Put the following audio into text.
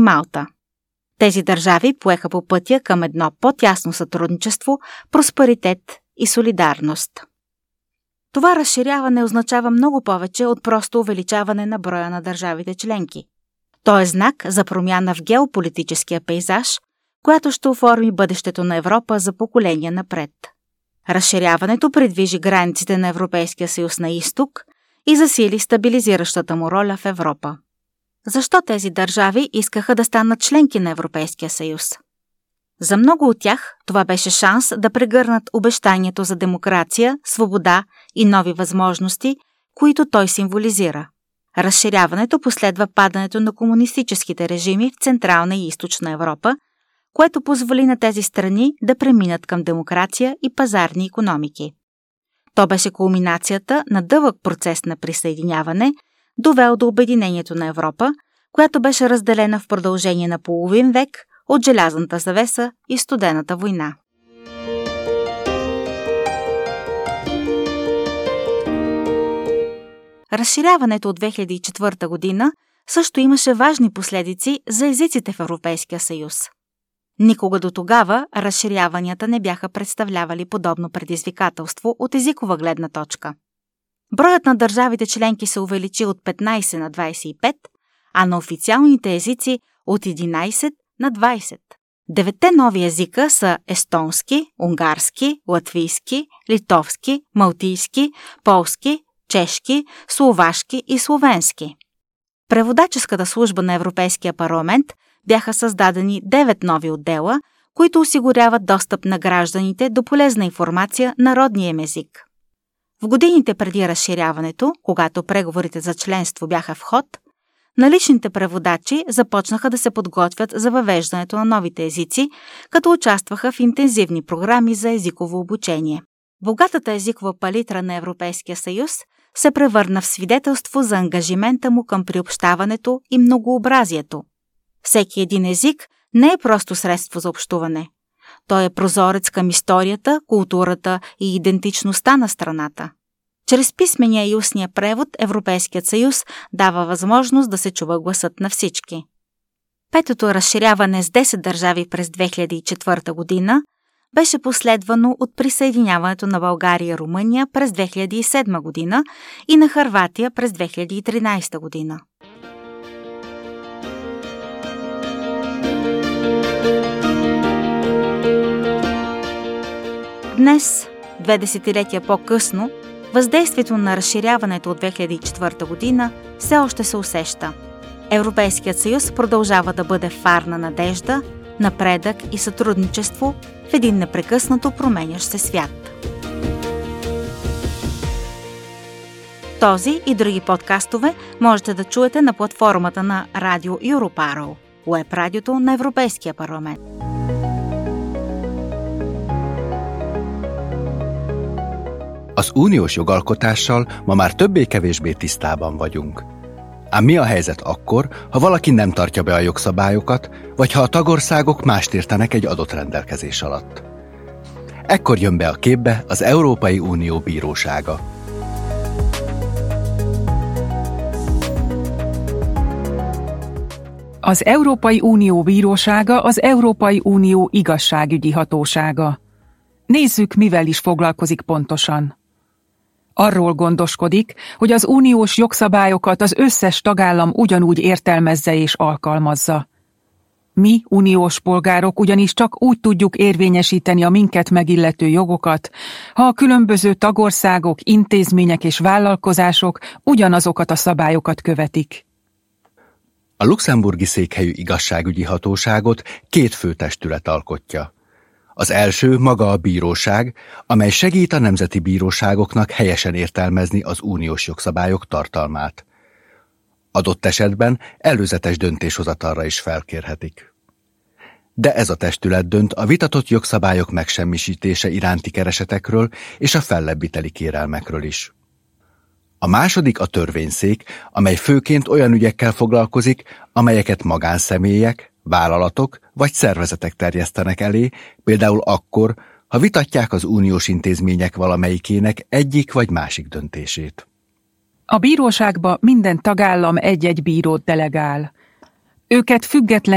Малта. Тези държави поеха по пътя към едно по-тясно сътрудничество, просперитет и солидарност. Това разширяване означава много повече от просто увеличаване на броя на държавите членки. То е знак за промяна в геополитическия пейзаж, която ще оформи бъдещето на Европа за поколения напред. Разширяването придвижи границите на Европейския съюз на изток и засили стабилизиращата му роля в Европа. Защо тези държави искаха да станат членки на Европейския съюз? За много от тях това беше шанс да прегърнат обещанието за демокрация, свобода и нови възможности, които той символизира. Разширяването последва падането на комунистическите режими в Централна и Източна Европа, което позволи на тези страни да преминат към демокрация и пазарни икономики. То беше кулминацията на дълъг процес на присъединяване, довел до обединението на Европа, която беше разделена в продължение на половин век от желязната завеса и студената война. Разширяването от 2004 година също имаше важни последици за езиците в Европейския съюз. Никога до тогава разширяванията не бяха представлявали подобно предизвикателство от езикова гледна точка. Броят на държавите членки се увеличи от 15 на 25, а на официалните езици от 11 на 20. 9 нови езика са естонски, унгарски, латвийски, литовски, малтийски, полски, чешки, словашки и словенски. Преводаческата служба на Европейския парламент бяха създадени 9 нови отдела, които осигуряват достъп на гражданите до полезна информация на родния им език. В годините преди разширяването, когато преговорите за членство бяха в ход, наличните преводачи започнаха да се подготвят за въвеждането на новите езици, като участваха в интензивни програми за езиково обучение. Богатата езикова палитра на Европейския съюз се превърна в свидетелство за ангажимента му към приобщаването и многообразието. Всеки един език не е просто средство за общуване. Той е прозорец към историята, културата и идентичността на страната. Чрез писмения и устния превод Европейският съюз дава възможност да се чува гласът на всички. Петото разширяване с 10 държави през 2004 година беше последвано от присъединяването на България и Румъния през 2007 година и на Хърватия през 2013 година. Днес, 2 десетилетия по-късно, въздействието на разширяването от 2004 година все още се усеща. Европейският съюз продължава да бъде фар на надежда, напредък и сътрудничество в един непрекъснато променящ се свят. Този и други подкастове можете да чуете на платформата на Радио Europarl, уеб-радиото на Европейския парламент. Az uniós jogalkotással ma már többé-kevésbé tisztában vagyunk. Ám mi a helyzet akkor, ha valaki nem tartja be a jogszabályokat, vagy ha a tagországok mást értenek egy adott rendelkezés alatt? Ekkor jön be a képbe az Európai Unió Bírósága. Az Európai Unió Bírósága az Európai Unió igazságügyi hatósága. Nézzük, mivel is foglalkozik pontosan. Arról gondoskodik, hogy az uniós jogszabályokat az összes tagállam ugyanúgy értelmezze és alkalmazza. Mi, uniós polgárok ugyanis csak úgy tudjuk érvényesíteni a minket megillető jogokat, ha a különböző tagországok, intézmények és vállalkozások ugyanazokat a szabályokat követik. A luxemburgi székhelyű igazságügyi hatóságot 2 főtestület alkotja. Az első maga a bíróság, amely segít a nemzeti bíróságoknak helyesen értelmezni az uniós jogszabályok tartalmát. Adott esetben előzetes döntéshozatalra is felkérhetik. De ez a testület dönt a vitatott jogszabályok megsemmisítése iránti keresetekről és a fellebbviteli kérelmekről is. A második a törvényszék, amely főként olyan ügyekkel foglalkozik, amelyeket magánszemélyek, vállalatok vagy szervezetek terjesztenek elé, például akkor, ha vitatják az uniós intézmények valamelyikének egyik vagy másik döntését. A bíróságba minden tagállam egy-egy bírót delegál. Őket független